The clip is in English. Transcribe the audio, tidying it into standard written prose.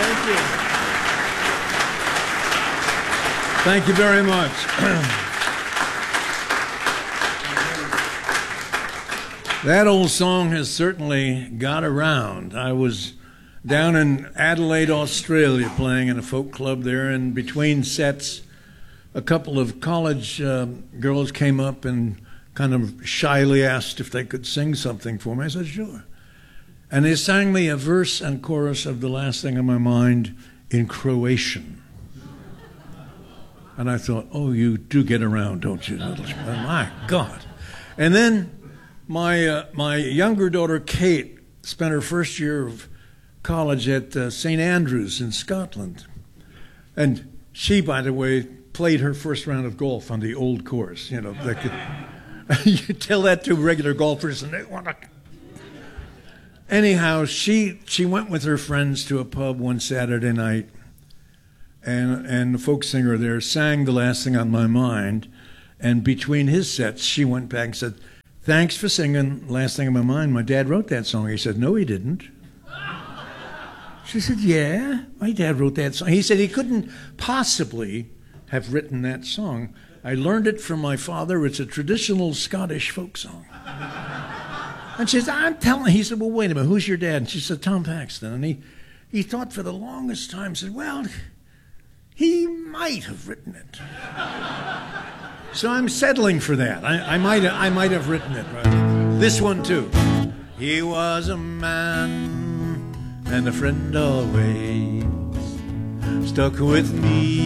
Thank you. Thank you very much. That old song has certainly got around. I was down in Adelaide, Australia, playing in a folk club there, and between sets, a couple of college girls came up and kind of shyly asked if they could sing something for me. I said, sure. And they sang me a verse and chorus of The Last Thing on My Mind in Croatian. And I thought, oh, you do get around, don't you? My God. And then my younger daughter, Kate, spent her first year of college at St. Andrews in Scotland. And she, by the way, played her first round of golf on the old course. You know, you tell that to regular golfers and they want to... Anyhow, she went with her friends to a pub one Saturday night, and the folk singer there sang The Last Thing on My Mind, and between his sets, she went back and said, thanks for singing Last Thing on My Mind. My dad wrote that song. He said, no, he didn't. She said, yeah, my dad wrote that song. He said he couldn't possibly have written that song. I learned it from my father. It's a traditional Scottish folk song. And she said, I'm telling. He said, well, wait a minute, who's your dad? And she said, Tom Paxton. And he thought for the longest time, said, well, he might have written it. So I'm settling for that. I might have written it. Right? This one, too. He was a man and a friend always, stuck with me